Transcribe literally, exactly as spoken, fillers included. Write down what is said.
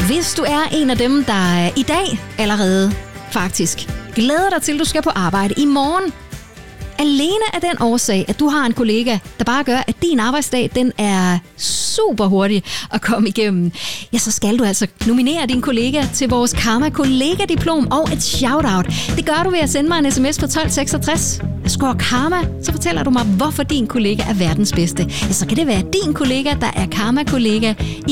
Hvis du er en af dem, der i dag allerede faktisk glæder dig til, at du skal på arbejde i morgen, alene af den årsag, at du har en kollega, der bare gør, at din arbejdsdag, den er super hurtig at komme igennem, ja, så skal du altså nominere din kollega til vores Karma Kollega-diplom og et shout-out. Det gør du ved at sende mig en sms på tolv seksogtres. Skår Karma, så fortæller du mig, hvorfor din kollega er verdens bedste. Ja, så kan det være din kollega, der er Karma Kollega